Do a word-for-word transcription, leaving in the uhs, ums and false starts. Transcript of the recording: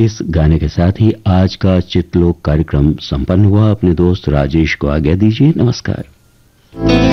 इस गाने के साथ ही आज का चित्रलोक कार्यक्रम संपन्न हुआ। अपने दोस्त राजेश को आज्ञा दीजिए। नमस्कार।